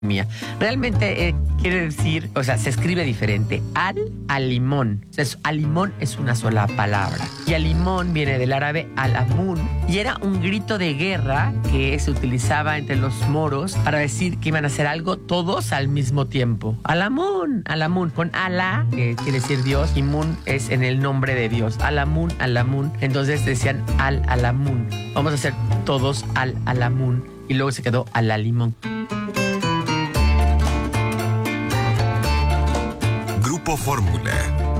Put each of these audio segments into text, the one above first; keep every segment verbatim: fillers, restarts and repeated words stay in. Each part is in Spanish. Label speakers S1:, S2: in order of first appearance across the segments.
S1: mía. Realmente eh, quiere decir, o sea, se escribe diferente. Al, al limón. O sea, es- al limón es una sola palabra. Y al limón viene del árabe al-amun. Y era un grito de guerra que se utilizaba entre los moros para decir que iban a hacer algo todos al mismo tiempo. Al-amun, al-amun. Con Alá, que quiere decir Dios, y Mun es en el nombre de Dios. Al-amun, al-amun. Entonces decían al-alamun. Vamos a hacer todos al-alamun. Y luego se quedó al-limón.
S2: Grupo Fórmula.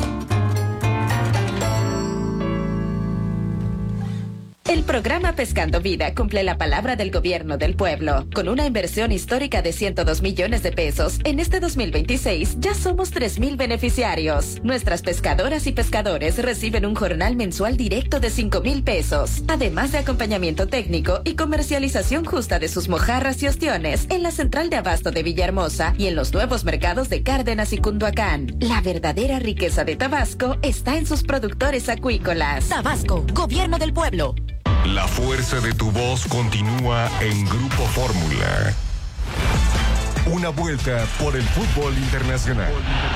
S3: El programa Pescando Vida cumple la palabra del gobierno del pueblo. Con una inversión histórica de ciento dos millones de pesos, en este dos mil veintiséis ya somos tres mil beneficiarios. Nuestras pescadoras y pescadores reciben un jornal mensual directo de cinco mil pesos, además de acompañamiento técnico y comercialización justa de sus mojarras y ostiones en la central de abasto de Villahermosa y en los nuevos mercados de Cárdenas y Cunduacán. La verdadera riqueza de Tabasco está en sus productores acuícolas.
S4: Tabasco, gobierno del pueblo.
S2: La fuerza de tu voz continúa en Grupo Fórmula. Una vuelta por el fútbol internacional.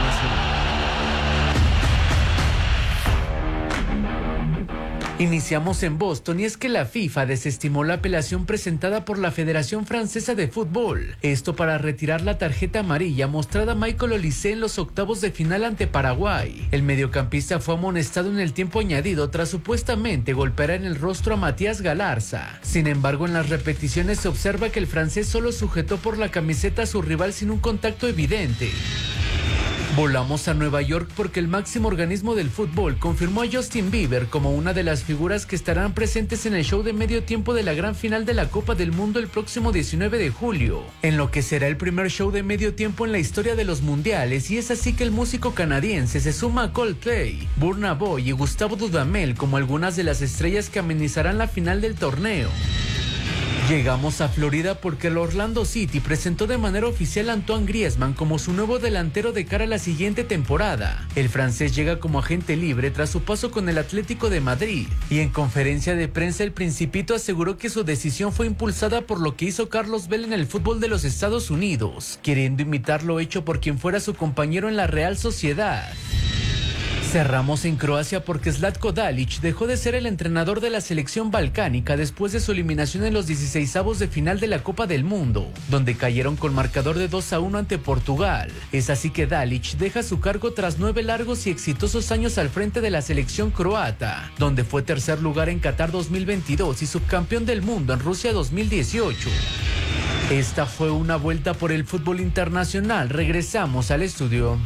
S5: Iniciamos en Boston y es que la FIFA desestimó la apelación presentada por la Federación Francesa de Fútbol. Esto para retirar la tarjeta amarilla mostrada a Michael Olise en los octavos de final ante Paraguay. El mediocampista fue amonestado en el tiempo añadido tras supuestamente golpear en el rostro a Matías Galarza. Sin embargo, en las repeticiones se observa que el francés solo sujetó por la camiseta a su rival sin un contacto evidente. Volamos a Nueva York porque el máximo organismo del fútbol confirmó a Justin Bieber como una de las figuras que estarán presentes en el show de medio tiempo de la gran final de la Copa del Mundo el próximo diecinueve de julio, en lo que será el primer show de medio tiempo en la historia de los mundiales, y es así que el músico canadiense se suma a Coldplay, Burna Boy y Gustavo Dudamel como algunas de las estrellas que amenizarán la final del torneo. Llegamos a Florida porque el Orlando City presentó de manera oficial a Antoine Griezmann como su nuevo delantero de cara a la siguiente temporada. El francés llega como agente libre tras su paso con el Atlético de Madrid, y en conferencia de prensa el Principito aseguró que su decisión fue impulsada por lo que hizo Carlos Vela en el fútbol de los Estados Unidos, queriendo imitar lo hecho por quien fuera su compañero en la Real Sociedad. Cerramos en Croacia porque Zlatko Dalic dejó de ser el entrenador de la selección balcánica después de su eliminación en los dieciseisavos de final de la Copa del Mundo, donde cayeron con marcador de dos a uno ante Portugal. Es así que Dalic deja su cargo tras nueve largos y exitosos años al frente de la selección croata, donde fue tercer lugar en Qatar dos mil veintidós y subcampeón del mundo en Rusia dos mil dieciocho. Esta fue una vuelta por el fútbol internacional. Regresamos al estudio.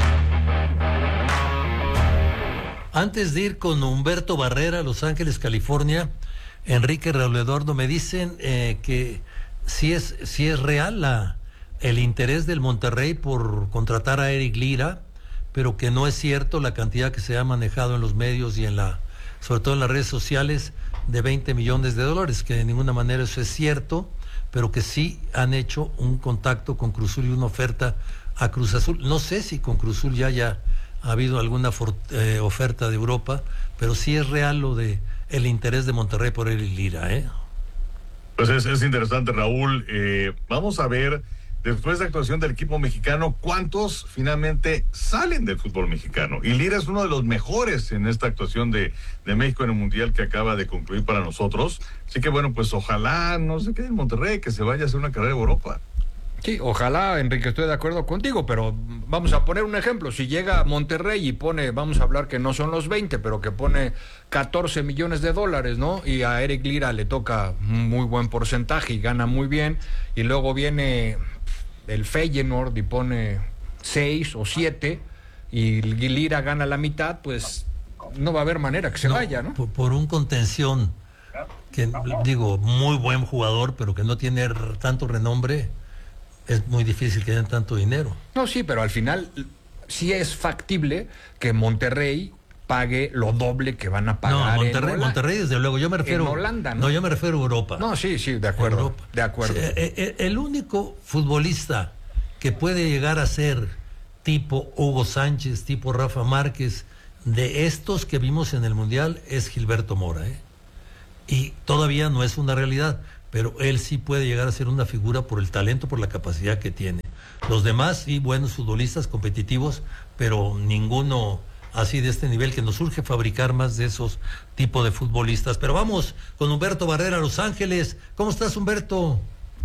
S6: Antes de ir con Humberto Barrera, Los Ángeles, California, Enrique Raúl Eduardo, me dicen eh, que sí es, sí es real la, el interés del Monterrey por contratar a Eric Lira, pero que no es cierto la cantidad que se ha manejado en los medios y en la, sobre todo en las redes sociales, de veinte millones de dólares, que de ninguna manera eso es cierto, pero que sí han hecho un contacto con Cruz Azul y una oferta a Cruz Azul. No sé si con Cruz Azul ya haya ha habido alguna for, eh, oferta de Europa, pero sí es real lo de el interés de Monterrey por Eric Lira, ¿eh?
S7: Pues es, es interesante, Raúl. Eh, vamos a ver, después de la actuación del equipo mexicano, ¿cuántos finalmente salen del fútbol mexicano? Y Lira es uno de los mejores en esta actuación de, de México en el Mundial que acaba de concluir para nosotros. Así que bueno, pues ojalá no se quede en Monterrey, que se vaya a hacer una carrera en Europa.
S8: Sí, ojalá, Enrique, estoy de acuerdo contigo, pero vamos a poner un ejemplo. Si llega a Monterrey y pone, vamos a hablar que no son los veinte, pero que pone catorce millones de dólares, ¿no? Y a Eric Lira le toca un muy buen porcentaje y gana muy bien, y luego viene el Feyenoord y pone seis o siete, y Lira gana la mitad, pues no va a haber manera que se
S6: no,
S8: vaya, ¿no?
S6: Por, por un contención, que digo, muy buen jugador, pero que no tiene tanto renombre. Es muy difícil que den tanto dinero.
S8: No, sí, pero al final sí es factible que Monterrey pague lo doble que van a pagar.
S6: No, Monterrey,
S8: en
S6: Monterrey desde luego, yo me refiero
S8: en Holanda, ¿no?
S6: No, yo me refiero a Europa.
S8: No, sí, sí, de acuerdo. Europa. De acuerdo.
S6: Sí, el único futbolista que puede llegar a ser tipo Hugo Sánchez, tipo Rafa Márquez, de estos que vimos en el Mundial, es Gilberto Mora, ¿eh? Y todavía no es una realidad. pero él sí puede llegar a ser una figura por el talento, por la capacidad que tiene. Los demás, sí, buenos futbolistas, competitivos, pero ninguno así de este nivel, que nos urge fabricar más de esos tipos de futbolistas. Pero vamos con Humberto Barrera, Los Ángeles. ¿Cómo estás, Humberto?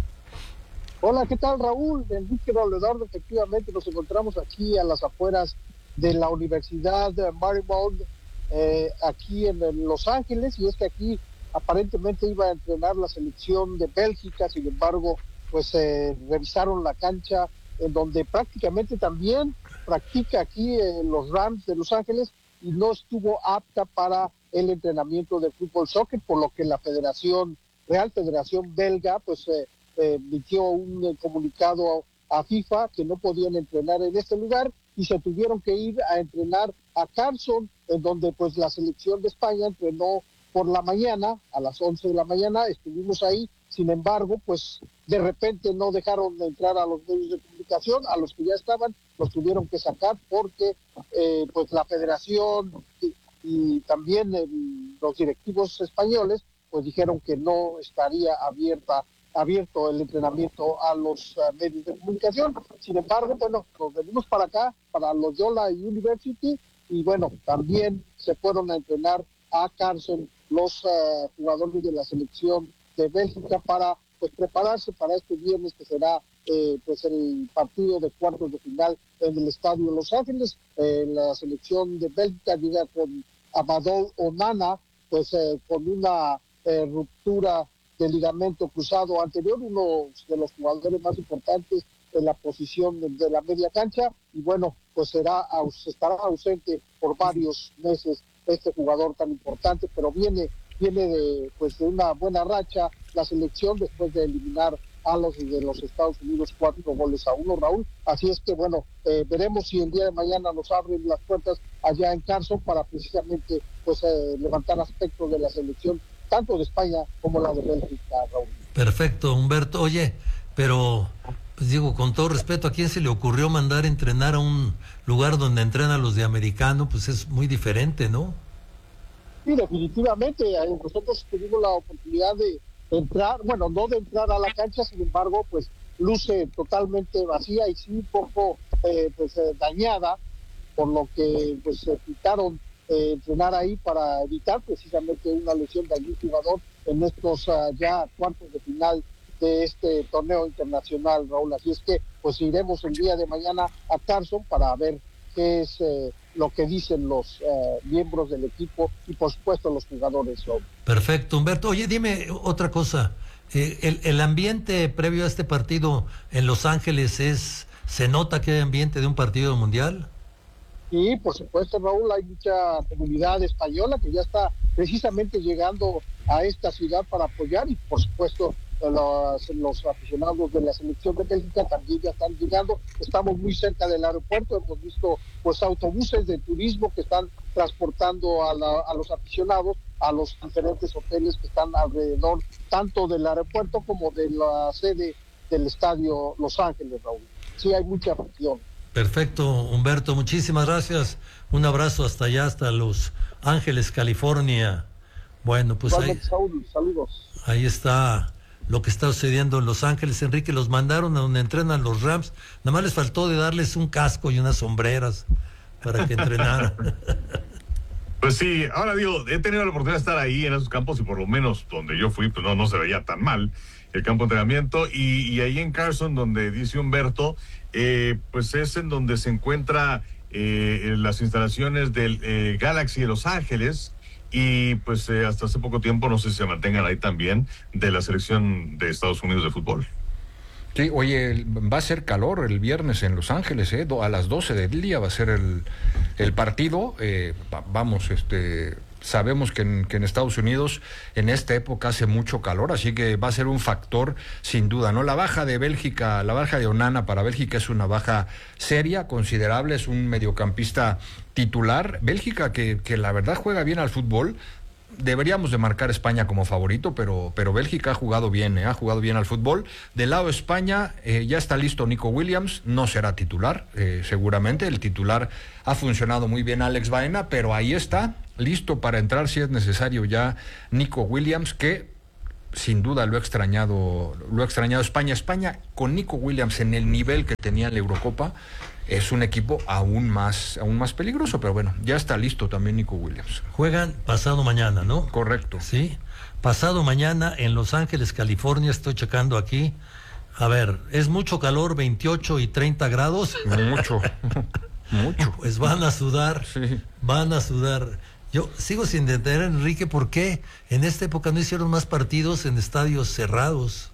S9: Hola, ¿qué tal, Raúl? Enrique Roledor, efectivamente nos encontramos aquí a las afueras de la Universidad de Marymount, eh, aquí en, en Los Ángeles, y es que aquí aparentemente iba a entrenar la selección de Bélgica. Sin embargo, pues eh, revisaron la cancha en donde prácticamente también practica aquí eh, los Rams de Los Ángeles, y no estuvo apta para el entrenamiento de fútbol soccer, por lo que la Federación, Real Federación Belga, pues eh, eh, emitió un eh, comunicado a FIFA que no podían entrenar en este lugar y se tuvieron que ir a entrenar a Carson, en donde pues la selección de España entrenó por la mañana, a las once de la mañana, estuvimos ahí. Sin embargo, pues de repente no dejaron de entrar a los medios de comunicación, a los que ya estaban, los tuvieron que sacar porque eh, pues la federación y, y también el, los directivos españoles pues dijeron que no estaría abierta abierto el entrenamiento a los uh, medios de comunicación. Sin embargo, bueno, nos venimos para acá, para Loyola University, y bueno, también se fueron a entrenar a Carson los uh, jugadores de la selección de Bélgica para pues prepararse para este viernes, que será eh, pues el partido de cuartos de final en el estadio Los Ángeles. Eh, la selección de Bélgica llega con Amadou Onana, pues eh, con una eh, ruptura del ligamento cruzado anterior, uno de los jugadores más importantes en la posición de, de la media cancha, y bueno, pues será estará ausente por varios meses este jugador tan importante, pero viene viene de pues de una buena racha la selección después de eliminar a los de los Estados Unidos cuatro goles a uno, Raúl. Así es que bueno, eh, veremos si el día de mañana nos abren las puertas allá en Carson para precisamente pues eh, levantar aspectos de la selección tanto de España como la de Bélgica, Raúl.
S6: Perfecto, Humberto. Oye, pero pues digo, con todo respeto, ¿a quién se le ocurrió mandar a entrenar a un lugar donde entrenan los de americano? Pues es muy diferente, ¿no?
S9: Sí, definitivamente. Nosotros tuvimos la oportunidad de entrar, bueno, no de entrar a la cancha, sin embargo, pues luce totalmente vacía y sí un poco eh, pues eh, dañada, por lo que pues se quitaron eh, entrenar ahí para evitar precisamente una lesión de algún jugador en estos uh, ya cuartos de final de este torneo internacional, Raúl. Así es que pues iremos el día de mañana a Carson para ver qué es eh, lo que dicen los eh, miembros del equipo y por supuesto los jugadores, Raúl.
S6: Perfecto, Humberto. Oye, dime otra cosa. Eh, el, el ambiente previo a este partido en Los Ángeles es, ¿se nota que hay ambiente de un partido mundial?
S9: Sí, por supuesto, Raúl, hay mucha comunidad española que ya está precisamente llegando a esta ciudad para apoyar, y por supuesto los, los aficionados de la selección de Bélgica también ya están llegando. Estamos muy cerca del aeropuerto, hemos visto pues autobuses de turismo que están transportando a, la, a los aficionados a los diferentes hoteles que están alrededor tanto del aeropuerto como de la sede del estadio Los Ángeles, Raúl. Sí, hay mucha afición.
S6: Perfecto, Humberto, muchísimas gracias. Un abrazo hasta allá, hasta Los Ángeles, California. Bueno, pues ahí,
S9: saludos.
S6: Ahí está lo que está sucediendo en Los Ángeles. Enrique, los mandaron a donde entrenan los Rams. Nada más les faltó de darles un casco y unas sombreras para que entrenaran.
S7: Pues sí, ahora digo, he tenido la oportunidad de estar ahí en esos campos y por lo menos donde yo fui, pues no, no se veía tan mal el campo de entrenamiento. Y, y ahí en Carson, donde dice Humberto, eh, pues es en donde se encuentra eh, las instalaciones del eh, Galaxy de Los Ángeles. Y pues eh, hasta hace poco tiempo, no sé si se mantengan ahí también, de la selección de Estados Unidos de fútbol.
S8: Sí, oye, va a ser calor el viernes en Los Ángeles, ¿eh? A las doce del día va a ser el, el partido. Eh, vamos, este... Sabemos que en, que en Estados Unidos en esta época hace mucho calor, así que va a ser un factor sin duda, ¿no? La baja de Bélgica, la baja de Onana para Bélgica es una baja seria, considerable, es un mediocampista titular. Bélgica que, que la verdad juega bien al fútbol. Deberíamos de marcar a España como favorito, pero, pero Bélgica ha jugado bien, ¿eh? ha jugado bien al fútbol. Del lado de España eh, ya está listo Nico Williams, no será titular, eh, seguramente. El titular ha funcionado muy bien, Alex Baena, pero ahí está, listo para entrar si es necesario ya Nico Williams, que sin duda lo ha extrañado, lo ha extrañado España. España con Nico Williams en el nivel que tenía en la Eurocopa es un equipo aún más, aún más peligroso, pero bueno, ya está listo también Nico Williams.
S6: Juegan pasado mañana, ¿no?
S8: Correcto.
S6: Sí, pasado mañana en Los Ángeles, California, estoy checando aquí. A ver, ¿es mucho calor, veintiocho y treinta grados?
S8: Mucho, mucho.
S6: Pues van a sudar,
S8: sí. van
S6: a sudar. Yo sigo sin entender, Enrique, por qué en esta época no hicieron más partidos en estadios cerrados.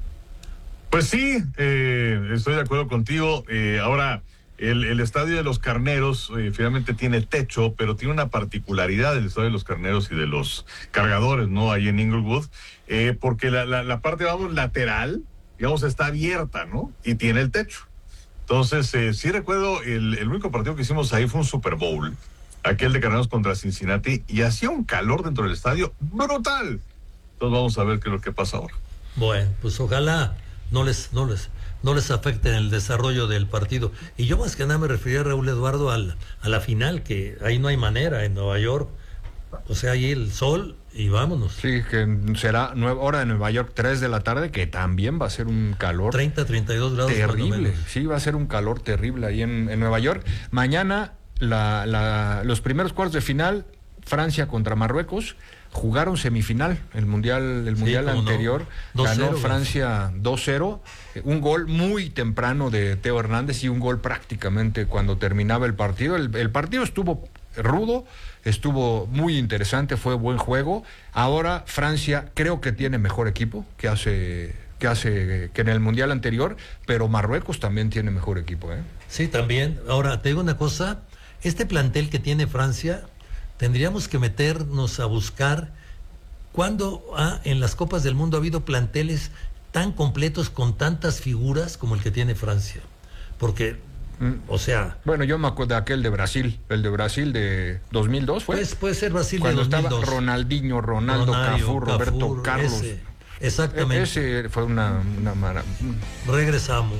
S7: Pues sí, eh, estoy de acuerdo contigo. Eh, ahora, el, el Estadio de los Carneros eh, finalmente tiene techo, pero tiene una particularidad del Estadio de los Carneros y de los Cargadores, ¿no? Ahí en Inglewood, eh, porque la, la, la parte, vamos, lateral, digamos, está abierta, ¿no? Y tiene el techo. Entonces, eh, sí recuerdo, el, el único partido que hicimos ahí fue un Super Bowl, aquel de Carneros contra Cincinnati, y hacía un calor dentro del estadio brutal. Entonces vamos a ver qué es lo que pasa ahora.
S6: Bueno, pues ojalá no les, no les, no les afecte en el desarrollo del partido. Y yo más que nada me refería, Raúl Eduardo, al, a la final, que ahí no hay manera, en Nueva York. O sea, ahí el sol y vámonos.
S8: Sí, que será nueva hora de Nueva York, tres de la tarde, que también va a ser un calor
S6: treinta, treinta y dos grados
S8: terrible. Sí, va a ser un calor terrible ahí en, en Nueva York. Mañana la, la, los primeros cuartos de final, Francia contra Marruecos. Jugaron semifinal, el mundial, el mundial sí, anterior,
S6: no.
S8: ganó Francia dos cero, un gol muy temprano de Teo Hernández y un gol prácticamente cuando terminaba el partido. El, el partido estuvo rudo, estuvo muy interesante, fue buen juego. Ahora Francia creo que tiene mejor equipo que hace, que hace que en el mundial anterior, pero Marruecos también tiene mejor equipo, ¿eh?
S6: Sí, también. Ahora, te digo una cosa, este plantel que tiene Francia, tendríamos que meternos a buscar cuándo ah, en las Copas del Mundo ha habido planteles tan completos con tantas figuras como el que tiene Francia. Porque, mm. o sea...
S8: Bueno, yo me acuerdo de aquel de Brasil, el de Brasil de dos mil dos, ¿fue?
S6: Pues puede ser Brasil
S8: cuando
S6: de dos mil dos.
S8: Estaba Ronaldinho, Ronaldo,
S6: Ronario,
S8: Cafú, Roberto
S6: Cafú,
S8: Carlos.
S6: Ese, exactamente.
S8: Ese fue una, una mara...
S6: Regresamos.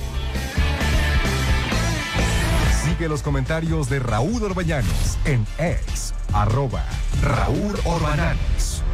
S2: Sigue los comentarios de Raúl Orbañanos en ex, arroba Raúl Orbañanos.